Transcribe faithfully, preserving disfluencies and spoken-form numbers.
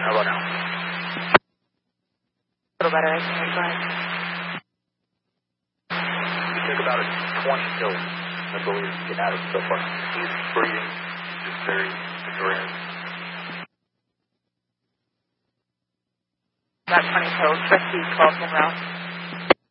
How about now? A little better, I can hear you. Go ahead. He took about a twenty pills, I believe, to get out of it so far. He's breathing just very disoriented. About twenty pills, fifty, twelve in route.